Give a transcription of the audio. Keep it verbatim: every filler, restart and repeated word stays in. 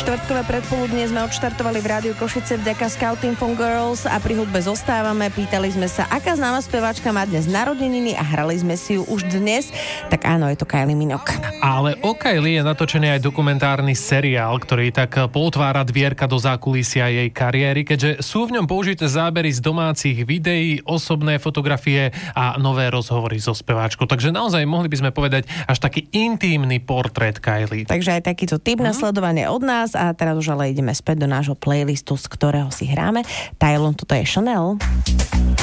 Štvrtkové predpoludnie sme odštartovali v Rádiu Košice vďaka Scouting for Girls a pri hudbe zostávame. Pýtali sme sa, aká známa speváčka má dnes narodeniny a hrali sme si ju už dnes. Tak áno, je to Kylie Minogue. Ale o Kylie je natočený aj dokumentárny seriál, ktorý tak potvára dvierka do zákulisia jej kariéry, keďže sú v ňom použité zábery z domácich videí, osobné fotografie a nové rozhovory so speváčkou. Takže naozaj mohli by sme povedať až taký intímny portrét Kylie. Takže aj takýto tip na sledovanie od nás a teraz už ale ideme späť do nášho playlistu, z ktorého si hráme. Tylon, toto je Chanel.